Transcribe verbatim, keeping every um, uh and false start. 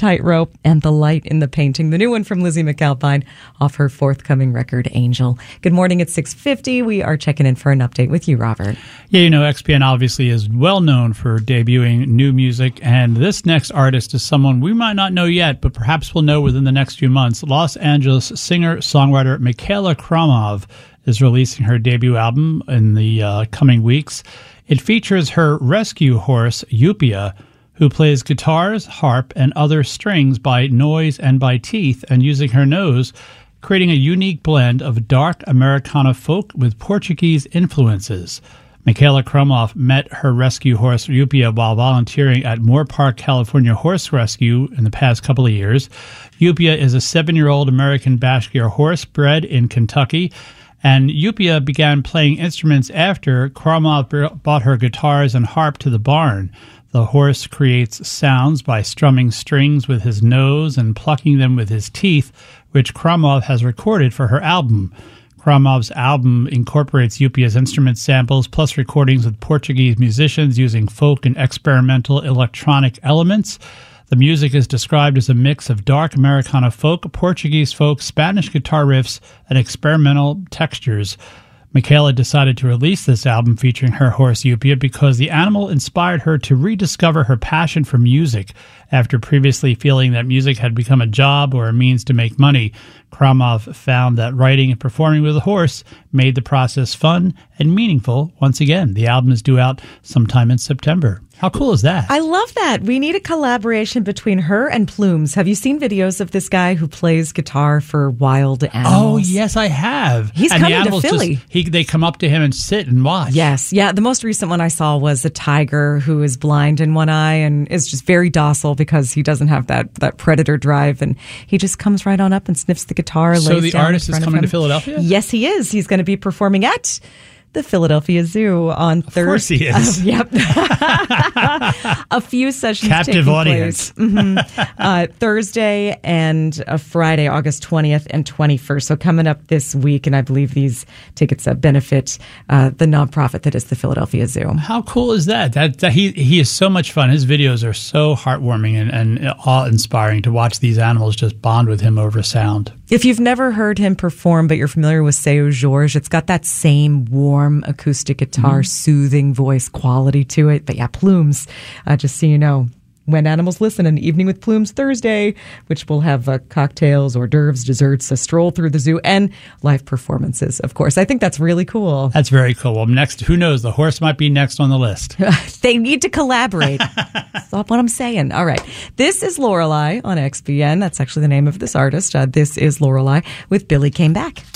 Tightrope, and The Light in the Painting, the new one from Lizzie McAlpine off her forthcoming record, Angel. Good morning at six fifty. We are checking in for an update with you, Robert. Yeah, you know, X P N obviously is well known for debuting new music, and this next artist is someone we might not know yet, but perhaps we'll know within the next few months. Los Angeles singer-songwriter Michaela Kromov is releasing her debut album in the uh, coming weeks. It features her rescue horse, Yupia, who plays guitars, harp, and other strings by noise and by teeth, and using her nose, creating a unique blend of dark Americana folk with Portuguese influences. Michaela Kromov met her rescue horse, Yupia, while volunteering at Moore Park, California Horse Rescue in the past couple of years. Yupia is a seven-year-old American Bashkir horse bred in Kentucky, and Yupia began playing instruments after Kromov brought her guitars and harp to the barn. The horse creates sounds by strumming strings with his nose and plucking them with his teeth, which Kromov has recorded for her album. Kromov's album incorporates Yupia's instrument samples plus recordings with Portuguese musicians using folk and experimental electronic elements. The music is described as a mix of dark Americana folk, Portuguese folk, Spanish guitar riffs, and experimental textures. Michaela decided to release this album featuring her horse Yupia because the animal inspired her to rediscover her passion for music after previously feeling that music had become a job or a means to make money. Kromov found that writing and performing with a horse made the process fun and meaningful once again. The album is due out sometime in September. How cool is that? I love that. We need a collaboration between her and Plumes. Have you seen videos of this guy who plays guitar for wild animals? Oh, yes, I have. He's and coming the to Philly. Just, he, they come up to him and sit and watch. Yes. Yeah, the most recent one I saw was a tiger who is blind in one eye and is just very docile because he doesn't have that, that predator drive. And he just comes right on up and sniffs the guitar. So the artist is coming to Philadelphia? Yes, he is. He's going to be performing at the Philadelphia Zoo on Thursday. Of course he is. Uh, yep. A few sessions Captive taking audience. place. Mm-hmm. uh, Thursday and uh, Friday, August twentieth and twenty-first. So coming up this week, and I believe these tickets uh, benefit uh, the nonprofit that is the Philadelphia Zoo. How cool is that? That, that he he is so much fun. His videos are so heartwarming and, and awe-inspiring to watch these animals just bond with him over sound. If you've never heard him perform, but you're familiar with Seu Jorge, it's got that same warm acoustic guitar, mm-hmm. soothing voice quality to it. But yeah, Plumes, uh, just so you know, When Animals Listen, an evening with Plumes Thursday, which will have uh, cocktails, hors d'oeuvres, desserts, a stroll through the zoo, and live performances, of course. I think that's really cool. That's very cool. Well, next, who knows? The horse might be next on the list. They need to collaborate. That's what I'm saying. All right. This is Lorelei on X B N. That's actually the name of this artist. Uh, this is Lorelei with Billy Came Back.